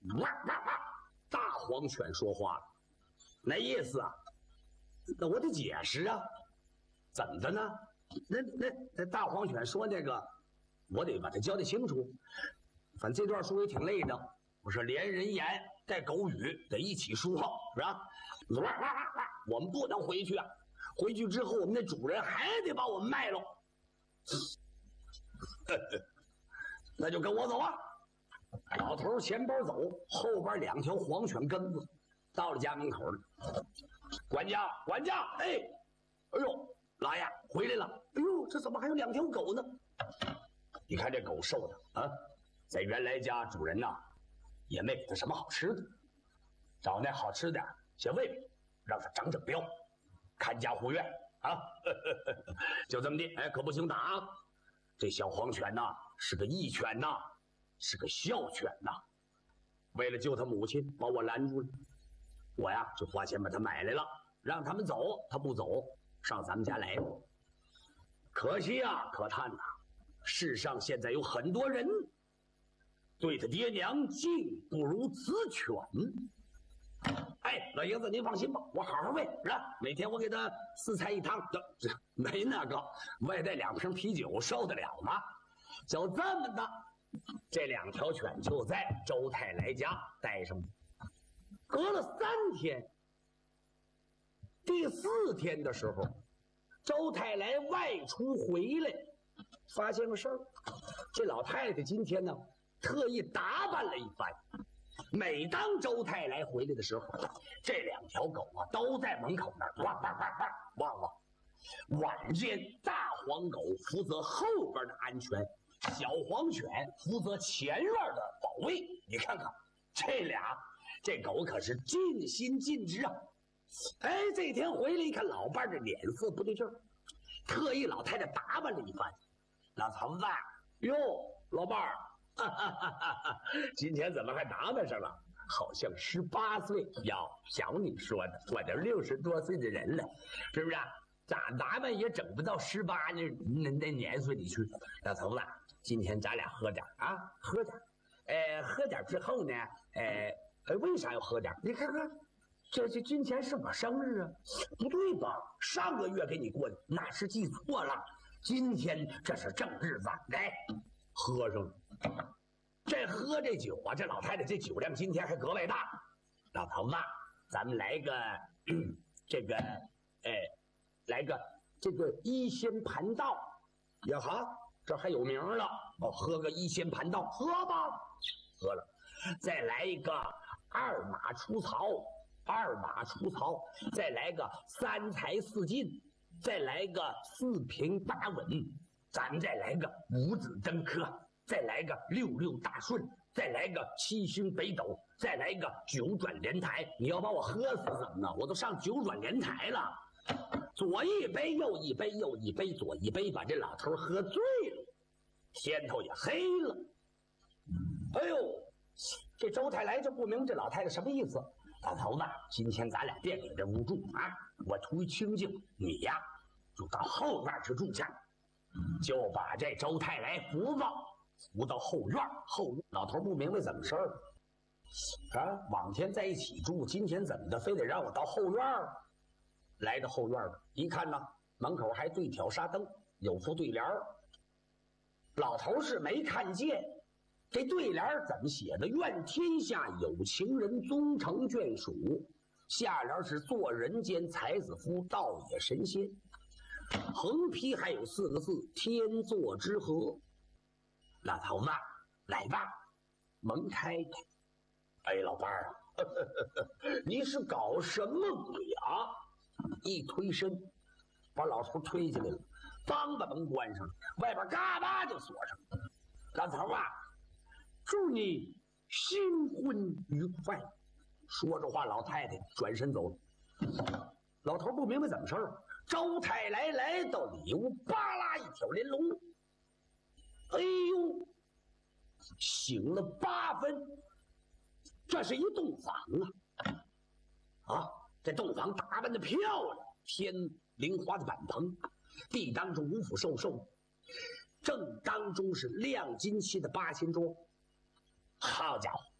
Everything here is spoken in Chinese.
哇哇哇！大黄犬说话了，那意思啊？那我得解释啊，怎么的呢？那大黄犬说那个，我得把它交代清楚。反正这段书也挺累的，我说连人言带狗语得一起说，是吧？我们不能回去啊！回去之后，我们的主人还得把我们卖了。那就跟我走啊！老头前边走，后边2条黄犬跟子，到了家门口了。管家，管家，哎呦，老爷回来了！哎呦，这怎么还有2条狗呢？你看这狗瘦的啊，在原来家主人呐，也没给它什么好吃的，找那好吃点先喂喂，让它长长膘，看家护院啊！就这么的，哎，可不行打啊！这小黄犬呐，是个义犬呐，是个孝犬呐。为了救他母亲，把我拦住了。我呀，就花钱把它买来了，让他们走，他不走，上咱们家来了。可惜啊，可叹呐，世上现在有很多人对他爹娘敬不如子犬。哎，老爷子您放心吧，我好好喂，是吧？每天我给他4菜1汤，这没那个，外带2瓶啤酒受得了吗？就这么的，这2条犬就在周太来家待上了。隔了3天，第4天的时候，周太来外出回来，发现个事儿，这老太太今天呢，特意打扮了一番。每当周太来回来的时候，这2条狗啊都在门口那儿汪汪汪汪汪汪。晚间，大黄狗负责后边的安全，小黄犬负责前院的保卫。你看看这狗可是尽心尽职啊！哎，这天回来一看，老伴儿这脸色不对劲儿，特意老太太打扮了一番。老头子，哟，老伴儿。哈哈哈哈！今天怎么还打扮上了？好像18岁。要瞧你说的，我都60多岁的人了，是不是？咋打扮也整不到18那年岁里去。老头子，今天咱俩喝点啊，喝点。喝点之后呢，为啥要喝点？你看看，这今天是我生日啊，不对吧？上个月给你过的，那是记错了。今天这是正日子，来。喝上了，这喝这酒啊，这老太太这酒量今天还格外大。老头子，咱们来个来个这个一仙盘道呀哈，这还有名了哦，喝个一仙盘道，喝吧，喝了，再来一个2马出槽，2马出槽，再来个3才4进，再来个4平8稳。咱们再来个5子登科，再来个6六大顺，再来个7星北斗，再来个9转连台。你要把我喝死怎么呢？我都上9转连台了，左一杯右一杯，右一杯左一杯，把这老头喝醉了，天头也黑了。哎呦，这周太来就不明这老太太什么意思。老头子，今天咱俩别给这屋住啊，我图清静，你呀就到后院去住去。就把这周太来扶到后院。老头不明白怎么事儿啊，往天在一起住，今天怎么的非得让我到后院？来到后院了，一看呢，门口还对挑纱灯，有副对联。老头是没看见，这对联怎么写的？愿天下有情人终成眷属，下联是做人间才子夫，道也神仙。横批还有4个字：天作之合。老头子，来吧，门开开。哎，老伴儿啊，你是搞什么鬼啊？一推身，把老头推进来了，帮把门关上了，外边嘎巴就锁上了。老头啊，祝你新婚愉快。说着话，老太太转身走了。老头不明白怎么事儿。周太来到里屋，巴拉一挑连笼，哎呦，醒了8分。这是一洞房啊！这洞房打扮的漂亮，天灵花的板棚，地当中五府寿寿，正当中是亮金漆的8仙桌。好家伙，